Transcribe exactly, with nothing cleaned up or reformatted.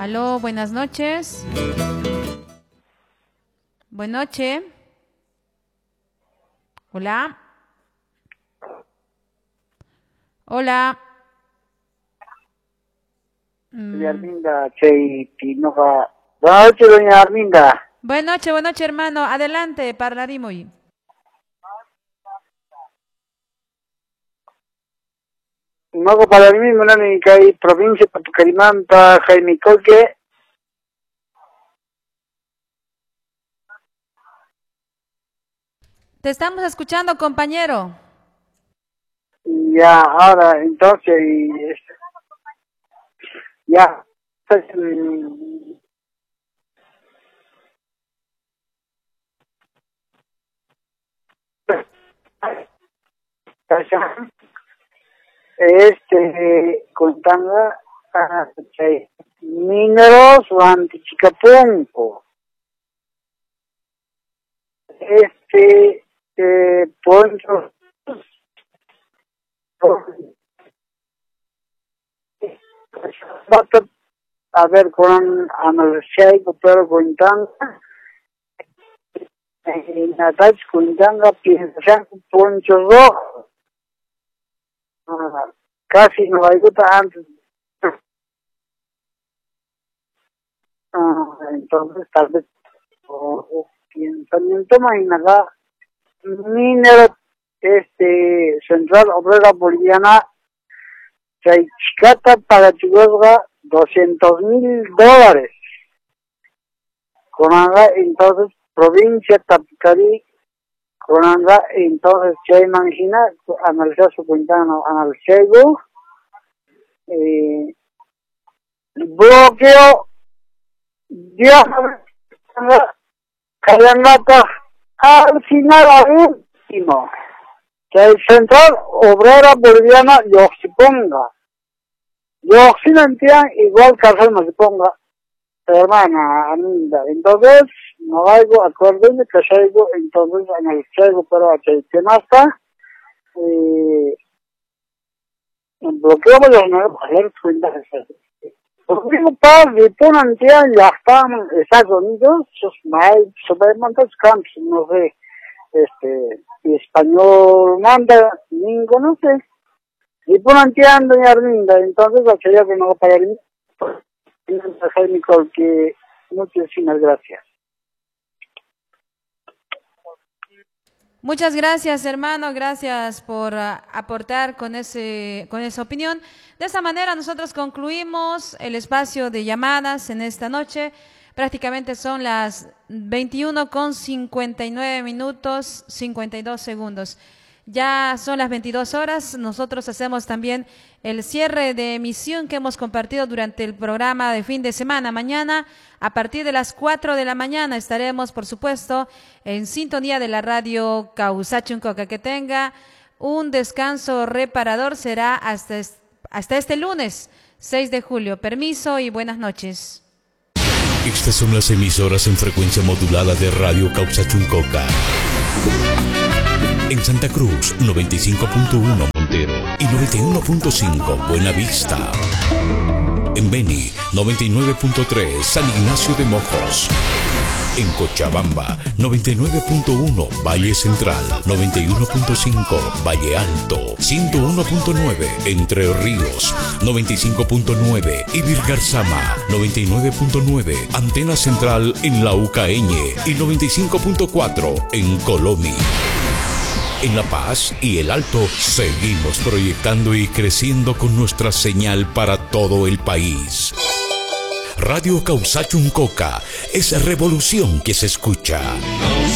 Aló, buenas noches. Buenas noches. Hola. Hola. Doña Arminda, Chay Tinoja. Buenas noches, doña Arminda. Buenas noches, buenas noches, hermano. Adelante, parlaremos. Mago para mí, Monani, Kai, provincia de Papucarimanta, Jaime Colque. Te estamos escuchando, compañero. Ya, ahora, entonces, ya, este, contando a mineros o antichicapunco. Este, eh, poncho, a ver, con analizar, pero contando, en la tarde contando, piensan poncho rojo. Casi no hay gota antes. Ah, entonces, tal vez, o pensamiento mañana, minero, este, Central Obrera Boliviana, Chaychicata para Chihuahua, doscientos mil dólares. Conanga, entonces, provincia Tapicari, Conanga, entonces, Chay Mangina, analizar su cuenta, analizar, eh, bloqueo, ya, Calangata, al final, al último, que el Central Obrera Boliviana, Yoxiponga. Yoxinantian, igual Carlos Masiponga, hermana, Aminda. Entonces, no hay acuerdo de que se hago, entonces, en el ciego, pero a que más está, eh, bloqueo de los nuevos, a ver, cuenta de eso. Porque para reponer ya están Estados Unidos, sus mails, sobre mantas campos, no sé, este, español manda, ninguno, no sé. Reponer ya doña Arminda, entonces aquella que no va a pagar ni, Jaime que muchísimas gracias. Muchas gracias, hermano, gracias por uh, aportar con ese con esa opinión. De esta manera nosotros concluimos el espacio de llamadas en esta noche. Prácticamente son las veintiuno con cincuenta y nueve minutos, cincuenta y dos segundos. Ya son las veintidós horas, nosotros hacemos también el cierre de emisión que hemos compartido durante el programa de fin de semana. Mañana, a partir de las cuatro de la mañana, estaremos, por supuesto, en sintonía de la radio Causachuncoca. Que tenga un descanso reparador, será hasta, hasta este lunes, seis de julio. Permiso y buenas noches. Estas son las emisoras en frecuencia modulada de Radio Causachuncoca. En Santa Cruz, noventa y cinco punto uno Montero y noventa y uno punto cinco Buena Vista. En Beni, noventa y nueve punto tres San Ignacio de Mojos. En Cochabamba, noventa y nueve punto uno Valle Central, noventa y uno punto cinco Valle Alto, ciento uno punto nueve Entre Ríos, noventa y cinco punto nueve Ibirgarzama, noventa y nueve punto nueve Antena Central en Laucaeñe y noventa y cinco punto cuatro en Colomi. En La Paz y El Alto seguimos proyectando y creciendo con nuestra señal para todo el país. Radio Causachuncoca es revolución que se escucha.